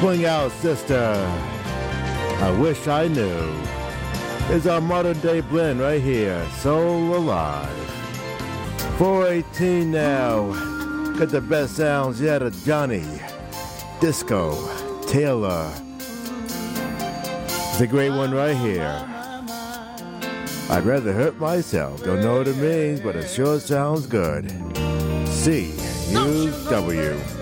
Swing out, sister. I wish I knew. Is our modern day blend right here. Soul Alive. 418 now. Got the best sounds yet of Johnny, Disco, Taylor. It's a great one right here. I'd rather hurt myself. Don't know what it means, but it sure sounds good. CUW.